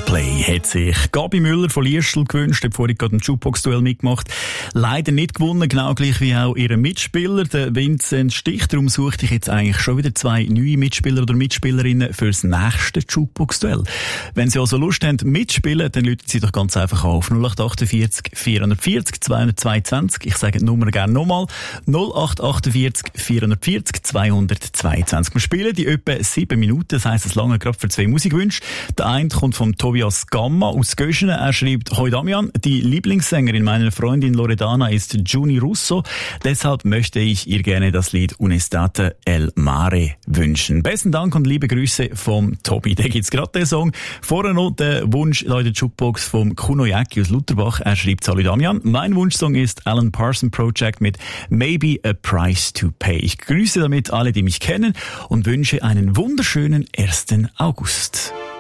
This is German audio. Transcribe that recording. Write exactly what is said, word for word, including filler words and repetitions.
Play hat sich Gabi Müller von Liestel gewünscht, hat vorhin gerade ein Jukebox-Duell mitgemacht. Leider nicht gewonnen, genau gleich wie auch ihr Mitspieler, der Vincent Stich. Darum suchte ich jetzt eigentlich schon wieder zwei neue Mitspieler oder Mitspielerinnen fürs nächste Jukebox-Duell. Wenn Sie also Lust haben mitspielen, dann rufen Sie doch ganz einfach auf null acht acht vier vier vier vier zweihundertzweiundzwanzig. Ich sage die Nummer gerne nochmal. null acht acht vier vier vier vier zweihundertzweiundzwanzig. Wir spielen die etwa sieben Minuten, das heisst, es lange gerade für zwei Musikwünsche. Der eine kommt von Tobias Gamma aus Göschenen. Er schreibt: Hoi Damian, die Lieblingssängerin meiner Freundin Loredana ist Juni Russo. Deshalb möchte ich ihr gerne das Lied Un'estate El Mare wünschen. Besten Dank und liebe Grüße vom Tobi. Da gibt's gerade den Song. Vorher noch der Wunsch in der Jukebox vom Kuno Jäcki aus Lutherbach. Er schreibt: Hallo Damian, mein Wunschsong ist Alan Parsons Project mit Maybe a Price to Pay. Ich grüße damit alle, die mich kennen und wünsche einen wunderschönen ersten August.